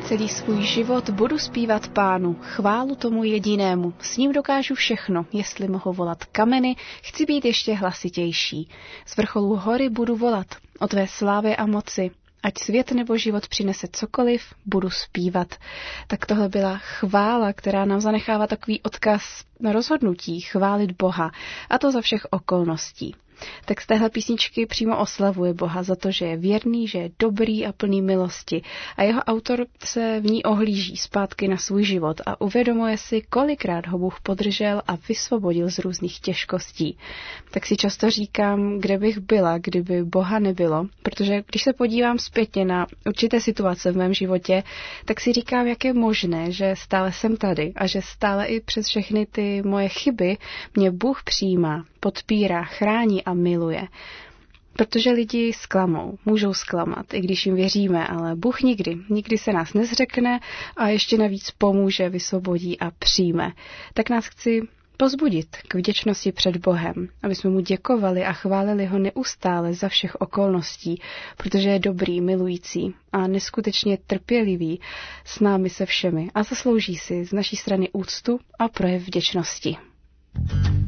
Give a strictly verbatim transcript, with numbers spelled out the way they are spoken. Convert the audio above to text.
Celý svůj život budu zpívat Pánu, chválu tomu jedinému. S ním dokážu všechno, jestli mohu volat kameny, chci být ještě hlasitější. Z vrcholů hory budu volat, o tvé slávě a moci. Ať svět nebo život přinese cokoliv, budu zpívat. Tak tohle byla chvála, která nám zanechává takový odkaz na rozhodnutí chválit Boha, a to za všech okolností. Text téhle písničky přímo oslavuje Boha za to, že je věrný, že je dobrý a plný milosti. A jeho autor se v ní ohlíží zpátky na svůj život a uvědomuje si, kolikrát ho Bůh podržel a vysvobodil z různých těžkostí. Tak si často říkám, kde bych byla, kdyby Boha nebylo, protože když se podívám zpětně na určité situace v mém životě, tak si říkám, jak je možné, že stále jsem tady a že stále i přes všechny ty moje chyby mě Bůh přijímá, podpírá, chrání a miluje. Protože lidi zklamou, můžou zklamat, i když jim věříme, ale Bůh nikdy, nikdy se nás nezřekne a ještě navíc pomůže, vysvobodí a přijme. Tak nás chci pozbudit k vděčnosti před Bohem, aby jsme mu děkovali a chválili ho neustále za všech okolností, protože je dobrý, milující a neskutečně trpělivý s námi se všemi a zaslouží si z naší strany úctu a projev vděčnosti.